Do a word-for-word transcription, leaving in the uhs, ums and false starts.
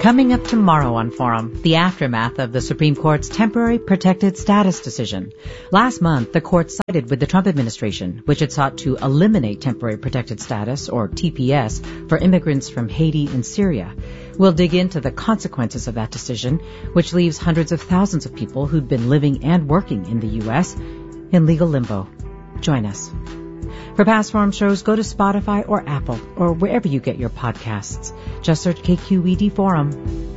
Coming up tomorrow on Forum, the aftermath of the Supreme Court's temporary protected status decision. Last month, the court sided with the Trump administration, which had sought to eliminate temporary protected status, or T P S, for immigrants from Haiti and Syria. We'll dig into the consequences of that decision, which leaves hundreds of thousands of people who'd been living and working in the U S in legal limbo. Join us. For past Forum shows, go to Spotify or Apple or wherever you get your podcasts. Just search K Q E D Forum.